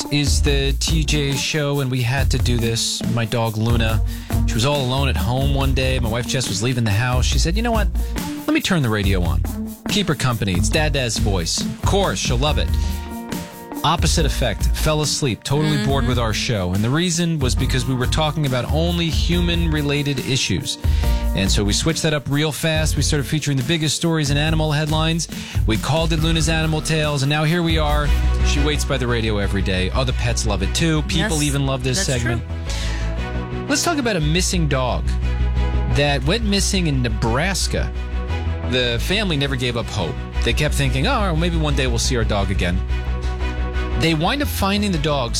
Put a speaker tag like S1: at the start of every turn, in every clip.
S1: This is the TJ show, and we had to do this. My dog, Luna, she was all alone at home one day. My wife, Jess, was leaving the house. She said, you know what? Let me turn the radio on. Keep her company. It's Dad's voice. Of course, she'll love it. Opposite effect. Fell asleep, totally bored with our show. And the reason was because we were talking about only human-related issues. And so we switched that up real fast. We started featuring the biggest stories in animal headlines. We called it Luna's Animal Tales, and now here we are. She waits by the radio every day. Other pets love it too. People even love this segment.
S2: True.
S1: Let's talk about a missing dog that went missing in Nebraska. The family never gave up hope. They kept thinking, oh, well, maybe one day we'll see our dog again. They wind up finding the dog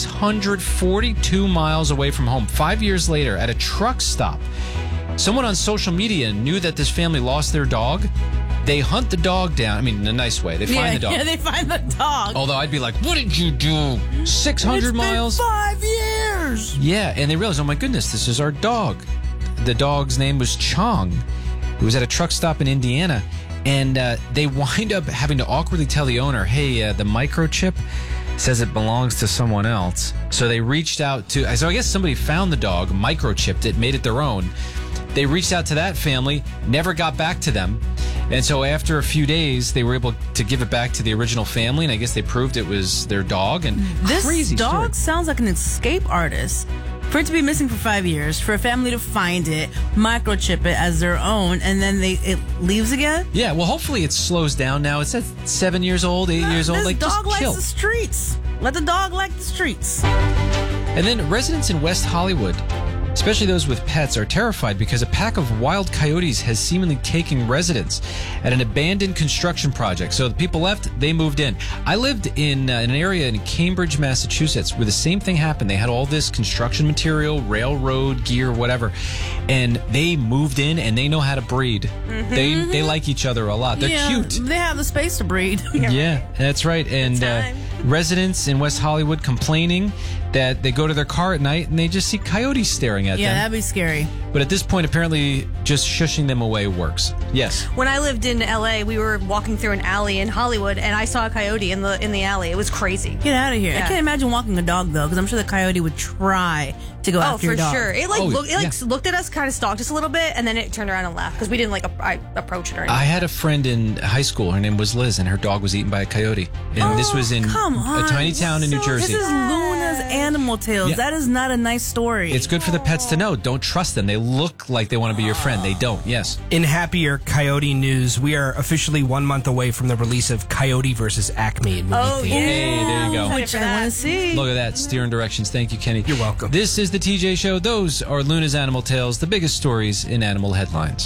S1: 642 miles away from home 5 years later at a truck stop. Someone on social media knew that this family lost their dog. They hunt the dog down. I mean, in a nice way. They find the dog.
S2: Yeah, they find the dog.
S1: Although I'd be like, what did you do? 600 miles?
S2: It's been 5 years.
S1: Yeah, and they realized, oh my goodness, this is our dog. The dog's name was Chong. It was at a truck stop in Indiana. And they wind up having to awkwardly tell the owner, hey, the microchip says it belongs to someone else. So they reached out to, so I guess somebody found the dog, microchipped it, made it their own. They reached out to that family, never got back to them. And so after a few days, they were able to give it back to the original family, and I guess they proved it was their dog. And
S2: this
S1: crazy
S2: dog
S1: story.
S2: sounds like an escape artist. For it to be missing for 5 years, for a family to find it, microchip it as their own, and then it leaves again?
S1: Yeah, well, hopefully it slows down now. It's at 7 years old, 8 years old.
S2: This
S1: Like,
S2: dog
S1: just
S2: likes
S1: chill.
S2: the streets. Let the dog like the streets.
S1: And then residents in West Hollywood, especially those with pets, are terrified because a pack of wild coyotes has seemingly taken residence at an abandoned construction project. So the people left, they moved in. I lived in an area in Cambridge, Massachusetts, where the same thing happened. They had all this construction material, railroad gear, whatever, and they moved in, and they know how to breed. They like each other a lot. They're cute.
S2: They have the space to breed.
S1: Yeah, that's right. And residents in West Hollywood complaining that they go to their car at night and they just see coyotes staring at them.
S2: Yeah, that'd be scary.
S1: But at this point, apparently, just shushing them away works. Yes.
S3: When I lived in LA, we were walking through an alley in Hollywood, and I saw a coyote in the alley. It was crazy.
S2: Get out of here.
S3: Yeah.
S2: I can't imagine walking a dog, though, because I'm sure the coyote would try to go after your dog.
S3: Oh, for sure. It looked at us, kind of stalked us a little bit, and then it turned around and left because we didn't approach it or anything.
S1: I had a friend in high school. Her name was Liz, and her dog was eaten by a coyote. And this was in a tiny town in New Jersey.
S2: This is Luna's Animal Tales.
S1: Yeah.
S2: That is not a nice story.
S1: It's good for the pets to know. Don't trust them. They look like they want to be your friend. They don't. Yes.
S4: In happier coyote news, we are officially 1 month away from the release of Coyote vs. Acme.
S3: Oh, yeah.
S1: Hey, there you go.
S2: Which I want to see.
S1: Look at that. Steering directions. Thank you, Kenny.
S4: You're welcome.
S1: This is the TJ Show. Those are Luna's Animal Tales, the biggest stories in animal headlines.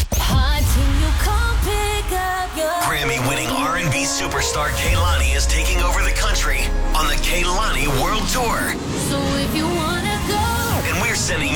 S5: Grammy-winning R&B superstar Kehlani is taking over the country on the Kehlani World Tour.
S6: So if you wanna go,
S5: And we're sending